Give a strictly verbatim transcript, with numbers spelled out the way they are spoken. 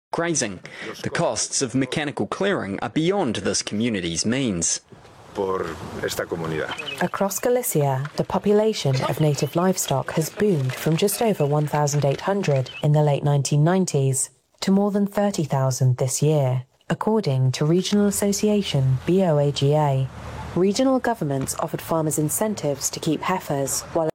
grazing. The costs of mechanical clearing are beyond this community's means. Across Galicia, the population of native livestock has boomed from just over one thousand eight hundred in the late nineteen nineties to more than thirty thousand this year, according to regional association B O A G A. Regional governments offered farmers incentives to keep heifers, while